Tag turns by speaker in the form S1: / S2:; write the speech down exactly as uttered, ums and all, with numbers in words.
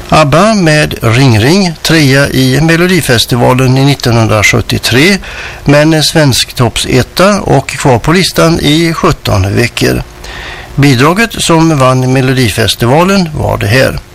S1: ABBA med Ring Ring, trea i Melodifestivalen i nittonhundrasjuttiotre, men en svensk toppsetta och kvar på listan i sjutton veckor. Bidraget som vann Melodifestivalen var det här.